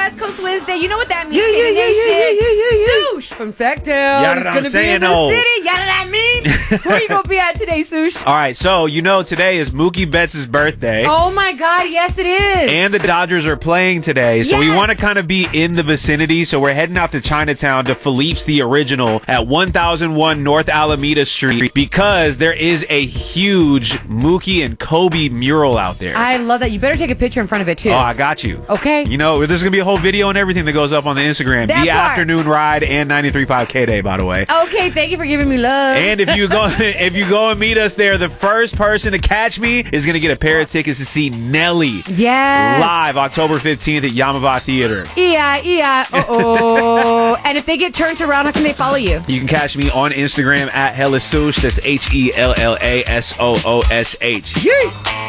West Coast Wednesday. You know what that means. Yeah. Sush from Sacktown. Yada It's going to be in the city. Yada that mean. Where you going to be at today, Sush? All right, so you know today is Mookie Betts' birthday. Oh, my God. Yes, it is. And the Dodgers are playing today, so we want to kind of be in the vicinity. So we're heading out to Chinatown to Philippe's The Original at 1001 North Alameda Street because there is a huge Mookie and Kobe mural out there. I love that. You better take a picture in front of it, too. Oh, I got you. Okay. You know, there's going to be a whole video and everything that goes up on the Instagram. That The part. Afternoon Ride and 93.5 K-Day, by the way. Okay, thank you for giving me love. And if you go and meet us there, the first person to catch me is going to get a pair of tickets to see Nelly. Yes. Live October 15th at Yamava Theater. Yeah. Uh-oh. And if they get turned around, how can they follow you? You can catch me on Instagram at Hellasoosh. That's HELLASOOSH. Yay!